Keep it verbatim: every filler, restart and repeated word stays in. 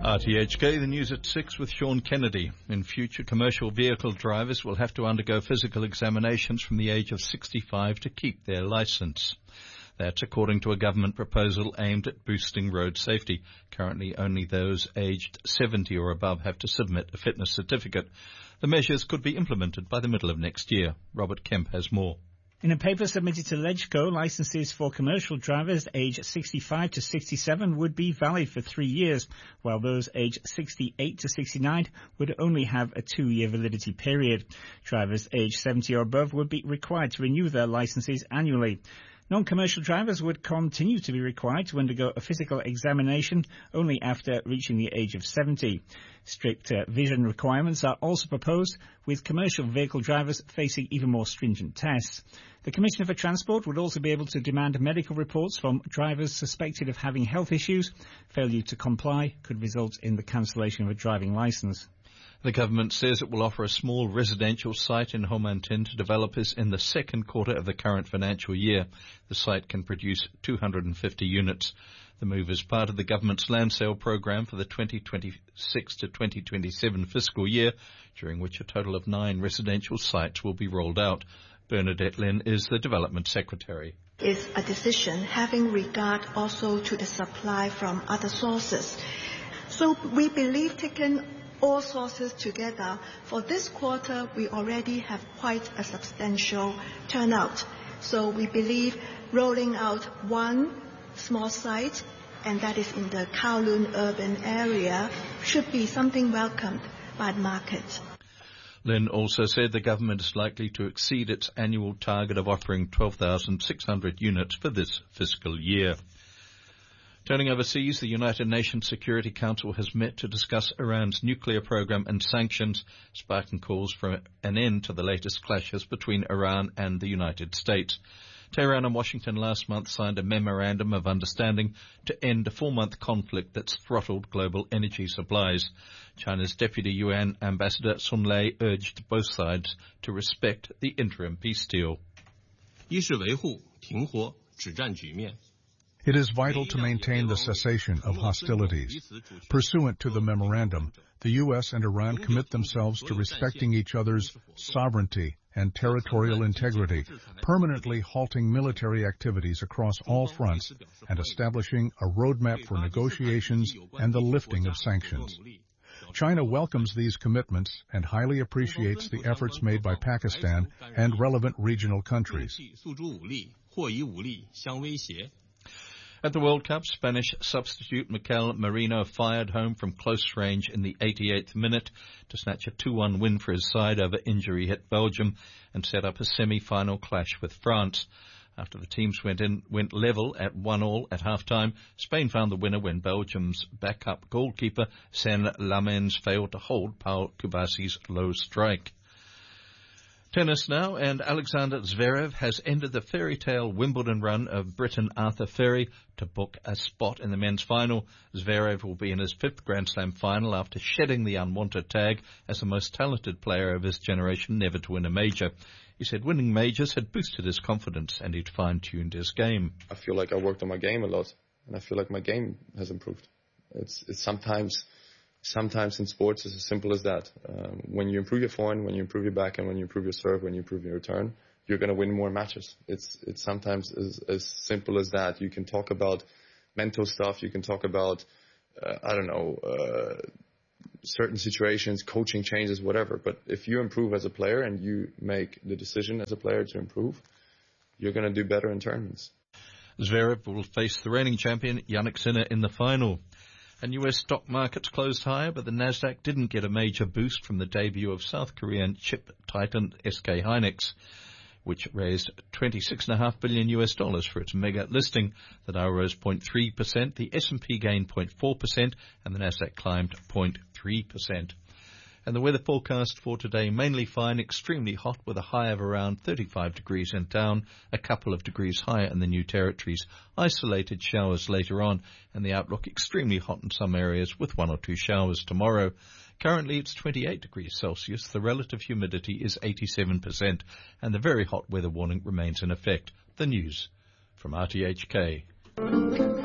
R T H K, the news at six with Sean Kennedy. In future, commercial vehicle drivers will have to undergo physical examinations from the age of sixty-five to keep their licence. That's according to a government proposal aimed at boosting road safety. Currently, only those aged seventy or above have to submit a fitness certificate. The measures could be implemented by the middle of next year. Robert Kemp has more. In a paper submitted to LegCo, licences for commercial drivers aged sixty-five to sixty-seven would be valid for three years, while those aged sixty-eight to sixty-nine would only have a two-year validity period. Drivers aged seventy or above would be required to renew their licences annually. Non-commercial drivers would continue to be required to undergo a physical examination only after reaching the age of seventy. Strict uh, vision requirements are also proposed, with commercial vehicle drivers facing even more stringent tests. The Commissioner for Transport would also be able to demand medical reports from drivers suspected of having health issues. Failure to comply could result in the cancellation of a driving licence. The government says it will offer a small residential site in Ho Man Tin to developers in the second quarter of the current financial year. The site can produce two hundred fifty units. The move is part of the government's land sale program for the twenty twenty-six to twenty twenty-seven fiscal year, during which a total of nine residential sites will be rolled out. Bernadette Lin is the Development Secretary. It's a decision having regard also to the supply from other sources. So we believe taking all sources together, for this quarter we already have quite a substantial turnout. So we believe rolling out one small site, and that is in the Kowloon urban area, should be something welcomed by the market. Lin also said the government is likely to exceed its annual target of offering twelve thousand six hundred units for this fiscal year. Turning overseas, the United Nations Security Council has met to discuss Iran's nuclear program and sanctions, sparking calls for an end to the latest clashes between Iran and the United States. Tehran and Washington last month signed a memorandum of understanding to end a four-month conflict that's throttled global energy supplies. China's Deputy U N Ambassador Sun Lei urged both sides to respect the interim peace deal. 一是维护停火止战局面 It is vital to maintain the cessation of hostilities. Pursuant to the memorandum, the U S and Iran commit themselves to respecting each other's sovereignty and territorial integrity, permanently halting military activities across all fronts, and establishing a roadmap for negotiations and the lifting of sanctions. China welcomes these commitments and highly appreciates the efforts made by Pakistan and relevant regional countries. At the World Cup, Spanish substitute Mikel Merino fired home from close range in the eighty-eighth minute to snatch a two one win for his side over injury-hit Belgium and set up a semi-final clash with France. After the teams went in, went level at one all at half-time, Spain found the winner when Belgium's backup goalkeeper Sen Lamens failed to hold Paul Kubasi's low strike. Tennis now, and Alexander Zverev has ended the fairy tale Wimbledon run of Briton Arthur Ferry to book a spot in the men's final. Zverev will be in his fifth Grand Slam final after shedding the unwanted tag as the most talented player of his generation never to win a major. He said winning majors had boosted his confidence and he'd fine-tuned his game. I feel like I worked on my game a lot, and I feel like my game has improved. It's, it's sometimes... Sometimes in sports it's as simple as that. Um, when you improve your forehand, when you improve your backhand, when you improve your serve, when you improve your return, you're going to win more matches. It's it's sometimes as, as simple as that. You can talk about mental stuff. You can talk about, uh, I don't know, uh, certain situations, coaching changes, whatever. But if you improve as a player and you make the decision as a player to improve, you're going to do better in tournaments. Zverev will face the reigning champion Jannik Sinner in the final. And U S stock markets closed higher, but the Nasdaq didn't get a major boost from the debut of South Korean chip titan S K Hynix, which raised twenty-six point five billion U S dollars for its mega listing. The Dow rose zero point three percent, the S and P gained zero point four percent, and the Nasdaq climbed zero point three percent. And the weather forecast for today, mainly fine, extremely hot with a high of around thirty-five degrees in town, a couple of degrees higher in the New Territories. Isolated showers later on, and the outlook extremely hot in some areas with one or two showers tomorrow. Currently it's twenty-eight degrees Celsius, the relative humidity is eighty-seven percent, and the very hot weather warning remains in effect. The news from R T H K.